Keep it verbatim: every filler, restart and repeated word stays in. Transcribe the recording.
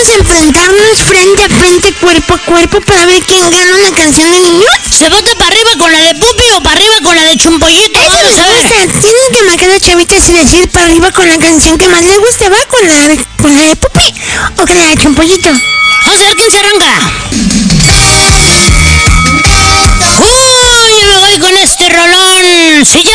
vamos a enfrentarnos frente a frente, cuerpo a cuerpo, para ver quién gana una canción de niños? ¿Se vota para arriba con la de Pupi o para arriba con la de Chumpollito? Eso Vamos me a ver. gusta. Tienen que marcar a chavitas y decir para arriba con la canción que más les guste. ¿Va con la de, con la de Pupi o con la de Chumpollito? Vamos a ver quién se arranca. ¡Uy! Me voy con este rolón. Se